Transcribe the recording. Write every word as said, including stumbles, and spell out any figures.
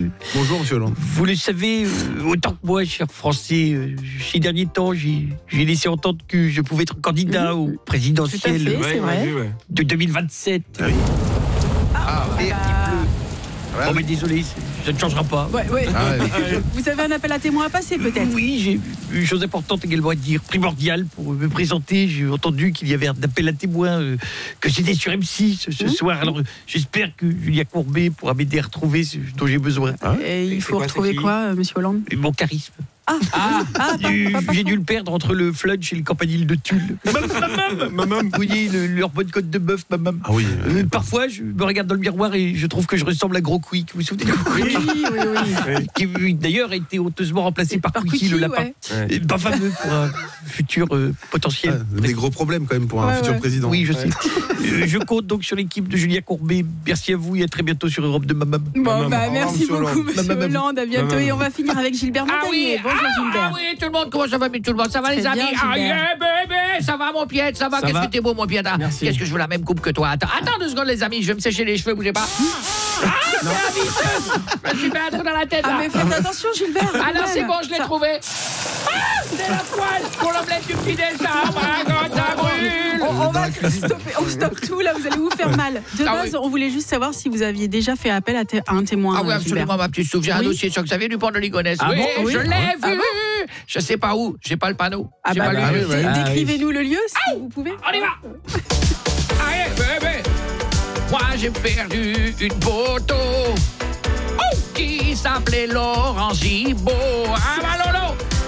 Bonjour, monsieur Hollande. Vous le savez, euh, autant que moi, cher Français, euh, ces derniers temps, j'ai, j'ai laissé entendre que je pouvais être candidat au présidentiel Tout à fait, c'est vrai. Oui, ouais. de deux mille vingt-sept. Ah oui. Ah, vert qui pleut. Ouais. Bon, mais désolé, c'est- ça ne changera pas. Ouais, ouais. Ah ouais. Vous avez un appel à témoins à passer peut-être? Oui, j'ai une chose importante également à dire, primordiale pour me présenter. J'ai entendu qu'il y avait un appel à témoins, euh, que c'était sur M six ce, ce Mmh. soir. Alors, euh, j'espère que Julia Courbet pourra m'aider à retrouver ce dont j'ai besoin. Ah. Et il C'est faut quoi, retrouver c'est qui quoi, euh, monsieur Hollande? Et mon charisme. Ah, Ah, ah, pas- j'ai pas- pas- j'ai dû le perdre entre le flunch et le campanile de Tulle. Maman, maman, vous voyez le- leur bonne côte de bœuf, maman. Ah oui. Euh, parfois, je me regarde dans le miroir et je trouve que je ressemble à Gros Quick. Vous vous souvenez de Gros Oui, Quick oui, oui. Qui oui, d'ailleurs a été honteusement remplacé par, Par Quickie, le Quickie, lapin. ouais. Et pas fameux pour un futur euh, potentiel. Ah, des gros problèmes quand même pour un Ouais, futur ouais. président. Oui, je sais. Euh, je compte donc sur l'équipe de Julia Courbet. Merci à vous et à très bientôt sur Europe de Mamam. Bon, Maman, bah, au merci revoir, beaucoup, monsieur monsieur Hollande. Hollande. À bientôt. Maman. Et on va finir avec Gilbert Ah Montagnier. oui, Bonjour, ah, Gilbert. ah oui, tout le monde, comment ça va, tout le monde, ça va les Très amis? bien, Ah Gilbert. yeah, bébé, ça va mon pied, ça va, Ça qu'est-ce va. que t'es beau mon pied, Merci. qu'est-ce que je veux la même coupe que toi, attends, attends deux secondes les amis, je vais me sécher les cheveux, bougez pas. Ah, c'est la visseuse, je me suis fait un trou dans la tête Ah, là. mais faites attention, Gilbert. Ah non, quand c'est même. bon, je l'ai Ça- trouvé. Ah, c'est la poêle pour l'omelette du petit déjeuner. Oh my God, ça brûle. On, on va stopper, on stoppe tout là, vous allez vous faire mal. De Ah base, oui. on voulait juste savoir si vous aviez déjà fait appel à, té- à un témoin. Ah oui, euh, absolument, Gilbert. ma petite souffle. J'ai un Oui. dossier sur Xavier Dupont de Ligonnès. Ah oui, bon Oui. je l'ai Ah vu. bon Je sais pas où, j'ai pas le panneau. Ah J'ai bah, pas bah, lu. oui, ouais. dé- Ah, décrivez-nous le lieu si vous pouvez. On y va. Allez, bébé. Moi, j'ai perdu une photo oh, qui s'appelait Laurent Gibault. Ah, bah,